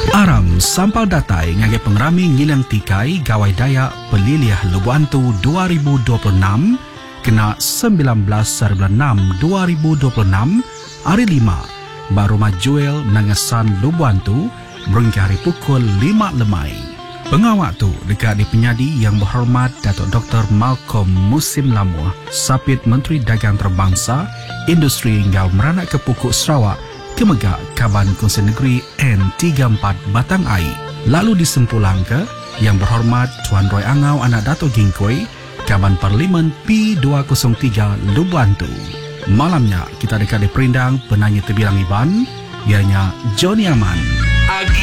Aram sampal datai ngagai pengerami ngilang tikai gawai daya peliliah Lubuantu 2026 kena 19/6/2026 hari 5 baru majuel nangasan Lubuantu berhingga hari pukul 5 lemai. Pengawak tu dekat di penyadi yang berhormat Datuk Dr. Malcolm Musim Lamuh, Sapit Menteri Dagang Terbangsa, Industri hingga meranak ke Pokok Sarawak, Kemegak Kaban Kongsi Negeri N34 Batang Ai. Lalu disempulang ke yang berhormat Tuan Roy Angau anak Dato' Gingkoi, Kaban Parlimen P203 Lubuantu. Malamnya kita dekat di perindang penanya terbilang Iban, ianya Johnny Aman.